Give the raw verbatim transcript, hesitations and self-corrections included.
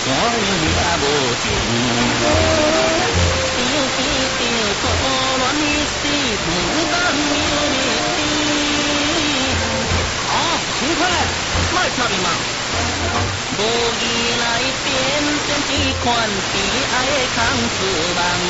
山也无情。想起着初恋彼时，牡丹摇曳枝。哦，请快来，莫跳面嘛。无意来变成一款悲哀的空思梦。